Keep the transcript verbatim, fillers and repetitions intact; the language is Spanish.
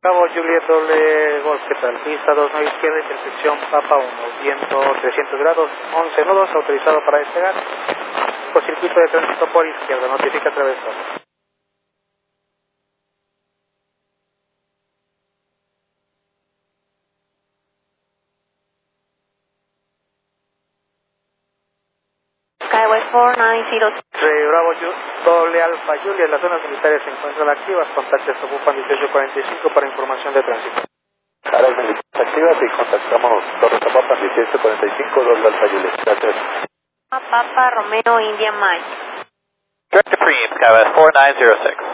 Bravo, Juliet, doble Golf, ¿qué tal? Pista dos, nueve izquierda, intersección Papa uno, viento trescientos grados, once nudos, autorizado para despegar. Por circuito de tránsito por izquierda, notifica atravesado. Skyway cuatro nueve cero. Bravo, doble Alfa, Juliet, las zonas militares se encuentran activas, contactos ocupan dieciocho cuarenta y cinco para información de tránsito. Áreas militares activas y contactamos Torre Zapopan dieciocho cuarenta y cinco, doble Alfa Juliet. Gracias. Papa Romeo India Mike. Direct to Preem, Skyway four nine zero six.